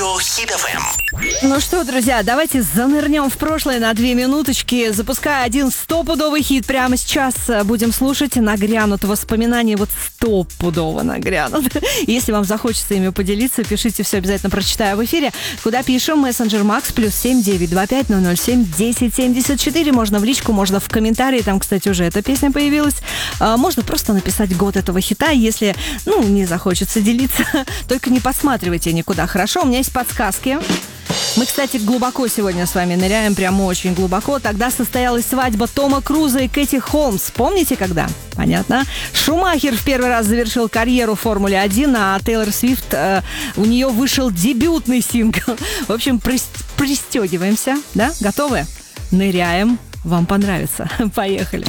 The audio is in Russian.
Радио Хит FM. Ну что, друзья, давайте занырнем в прошлое на 2 минуточки. Запуская один стопудовый хит прямо сейчас. Будем слушать. Нагрянут воспоминания, вот стопудово нагрянут. Если вам захочется ими поделиться, пишите, все обязательно прочитаю в эфире. Куда пишем? Мессенджер Макс +7 925 007 1074. Можно в личку, можно в комментарии. Там, кстати, уже эта песня появилась. Можно просто написать год этого хита, если, не захочется делиться. Только не подсматривайте никуда, хорошо? У меня есть подсказки. Мы, кстати, глубоко сегодня с вами ныряем, прям очень глубоко. Тогда состоялась свадьба Тома Круза и Кэти Холмс. Помните, когда? Понятно. Шумахер в первый раз завершил карьеру в Формуле 1, а Тейлор Свифт, у нее вышел дебютный сингл. В общем, пристегиваемся, да? Готовы? Ныряем. Вам понравится. Поехали.